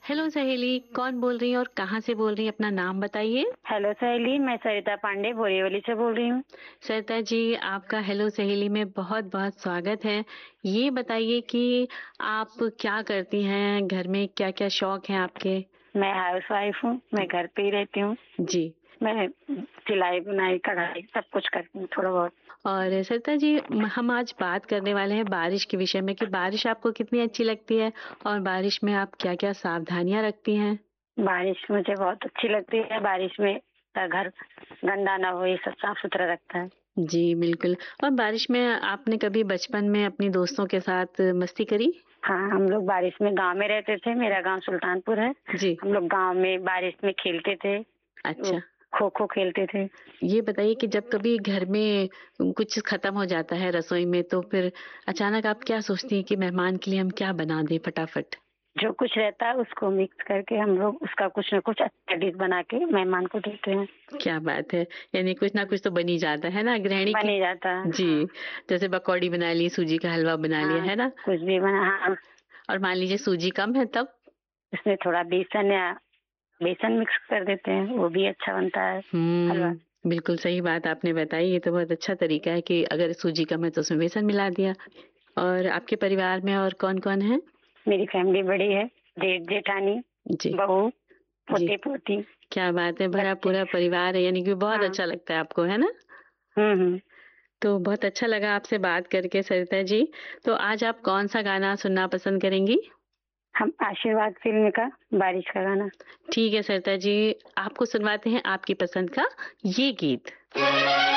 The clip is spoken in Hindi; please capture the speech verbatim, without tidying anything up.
हेलो सहेली, कौन बोल रही है और कहाँ से बोल रही है? अपना नाम बताइए। हेलो सहेली, मैं सरिता पांडे बोरीवली से बोल रही हूँ। सरिता जी, आपका हेलो सहेली में बहुत-बहुत स्वागत है। ये बताइए कि आप क्या करती हैं? घर में क्या-क्या शौक हैं आपके? मैं हाउस वाइफ हूँ, मैं घर पे ही रहती हूँ। जी। मैं सिलाई बुनाई कढ़ाई सब कुछ करती हूँ थोड़ा बहुत। और सरिता जी, म- हम आज बात करने वाले हैं बारिश के विषय में कि बारिश आपको कितनी अच्छी लगती है और बारिश में आप क्या-क्या सावधानियां रखती हैं? बारिश मुझे बहुत अच्छी लगती है। बारिश में घर गंदा ना हो, ये सब साफ सुथरा रखता है। जी, बिल्कुल। और बारिश में आपने कभी बचपन में अपनी दोस्तों के साथ मस्ती करी? हाँ, हम लोग बारिश में गांव में रहते थे। मेरा गांव सुल्तानपुर है। जी। हम लोग गांव में बारिश में खेलते थे, अच्छा। खो खो खेलते थे। ये बताइए कि जब कभी घर में कुछ खत्म हो जाता है रसोई में, तो फिर अचानक आप क्या सोचती हैं कि मेहमान के लिए हम क्या बना दें फटाफट? जो कुछ रहता है उसको मिक्स करके हम लोग उसका कुछ न कुछ अच्छा डिश बना के मेहमान को देते हैं। क्या बात है! यानी कुछ ना कुछ तो बन ही जाता है ना गृहिणी बन की। ही जाता है। हाँ, जी, जैसे पकौड़ी बना ली, सूजी का हलवा बना लिया, हाँ, है ना? कुछ भी बना। हाँ, और मान लीजिए सूजी कम है तब? उसमें थोड़ा बेसन या बेसन मिक्स कर देते हैं, वो भी अच्छा बनता है हलवा। हुँ, बिल्कुल सही बात आपने बताई। ये तो बहुत अच्छा तरीका है कि अगर सूजी कम है तो उसमें बेसन मिला दिया। और आपके परिवार में और कौन-कौन है? मेरी फैमिली बड़ी है, जेठ जेठानी, जी, बहू, जी। पोते पोती, क्या बात है! भरा बच्चे। पूरा परिवार है, यानी कि बहुत हाँ। अच्छा लगता है आपको, है ना? हम्म हम्म। तो बहुत अच्छा लगा आपसे बात करके सरिता जी। तो आज आप कौन-सा गाना सुनना पसंद करेंगी? हम आशीर्वाद फिल्म का बारिश का गाना। ठीक है सरिता जी, आपको सुनवाते हैं आपकी पसंद का ये गीत।